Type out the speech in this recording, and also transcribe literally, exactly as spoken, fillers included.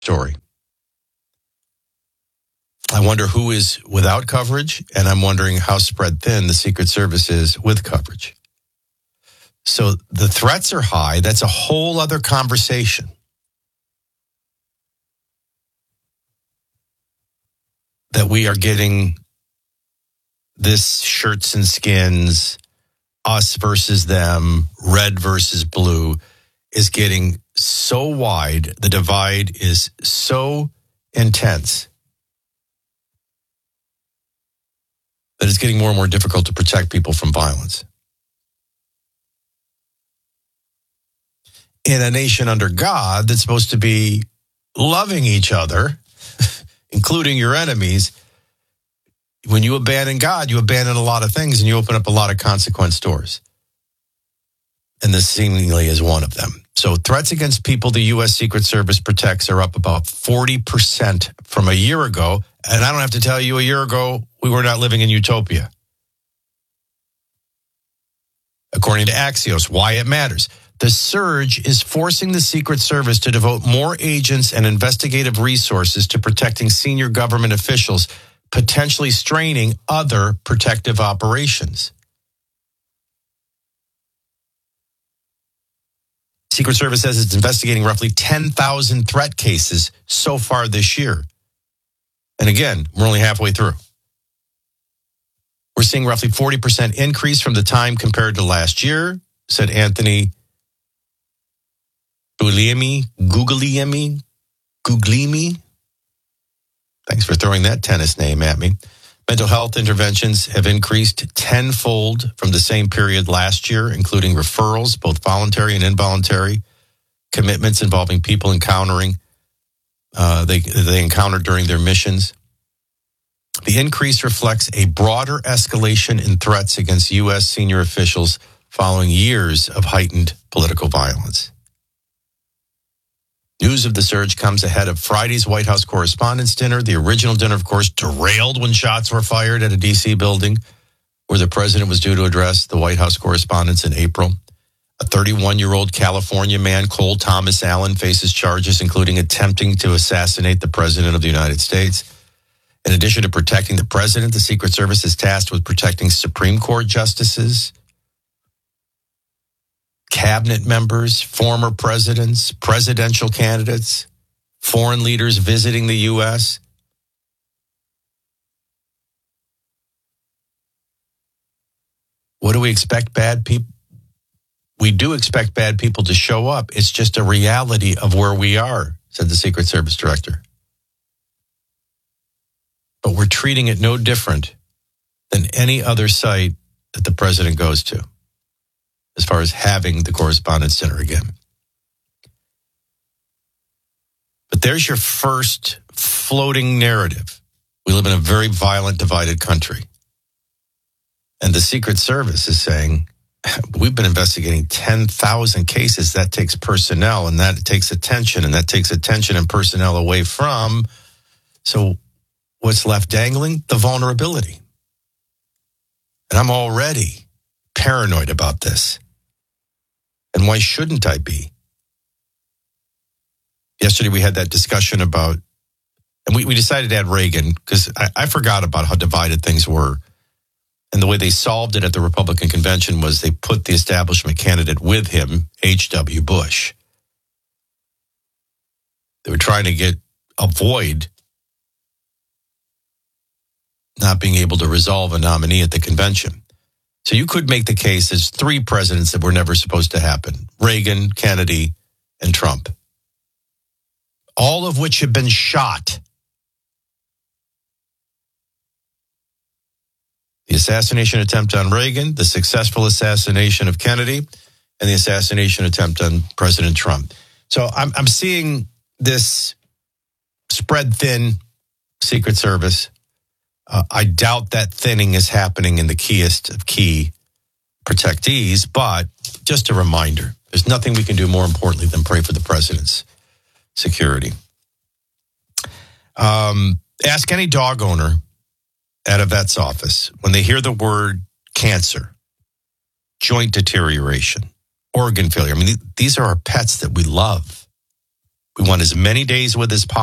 story. I wonder who is without coverage, and I'm wondering how spread thin the Secret Service is with coverage. So the threats are high. That's a whole other conversation. That we are getting this shirts and skins, us versus them, red versus blue, is getting so wide. The divide is so intense that it's getting more and more difficult to protect people from violence. In a nation under God that's supposed to be loving each other, including your enemies, when you abandon God, you abandon a lot of things and you open up a lot of consequence doors. And this seemingly is one of them. So threats against people the U S Secret Service protects are up about forty percent from a year ago. And I don't have to tell you, a year ago, we were not living in utopia. According to Axios, why it matters. The surge is forcing the Secret Service to devote more agents and investigative resources to protecting senior government officials, potentially straining other protective operations. Secret Service says it's investigating roughly ten thousand threat cases so far this year. And again, we're only halfway through. We're seeing roughly forty percent increase from the time compared to last year, said Anthony Guglielmi, Guglielmi, Guglielmi. Thanks for throwing that tennis name at me. Mental health interventions have increased tenfold from the same period last year, including referrals, both voluntary and involuntary, commitments involving people encountering uh, they they encountered during their missions. The increase reflects a broader escalation in threats against U S senior officials following years of heightened political violence. News of the surge comes ahead of Friday's White House Correspondents' Dinner. The original dinner, of course, derailed when shots were fired at a D C building where the president was due to address the White House correspondents in April. A thirty-one-year-old California man, Cole Thomas Allen, faces charges including attempting to assassinate the president of the United States. In addition to protecting the president, the Secret Service is tasked with protecting Supreme Court justices, cabinet members, former presidents, presidential candidates, foreign leaders visiting the U S. What do we expect bad people? We do expect bad people to show up. It's just a reality of where we are, said the Secret Service director. But we're treating it no different than any other site that the president goes to, as far as having the Correspondents' Dinner again. But there's your first floating narrative. We live in a very violent, divided country. And the Secret Service is saying, we've been investigating ten thousand cases. That takes personnel, and that takes attention, and that takes attention and personnel away from. So what's left dangling? The vulnerability. And I'm already paranoid about this. And why shouldn't I be? Yesterday we had that discussion about, and we, we decided to add Reagan because I, I forgot about how divided things were. And the way they solved it at the Republican convention was they put the establishment candidate with him, H W. Bush. They were trying to get, avoid not being able to resolve a nominee at the convention. So you could make the case there's three presidents that were never supposed to happen. Reagan, Kennedy, and Trump. All of which have been shot. The assassination attempt on Reagan, the successful assassination of Kennedy, and the assassination attempt on President Trump. So I'm, I'm seeing this spread thin Secret Service. Uh, I doubt that thinning is happening in the keyest of key protectees, but just a reminder, there's nothing we can do more importantly than pray for the president's security. Um, ask any dog owner at a vet's office when they hear the word cancer, joint deterioration, organ failure. I mean, these are our pets that we love. We want as many days with as possible.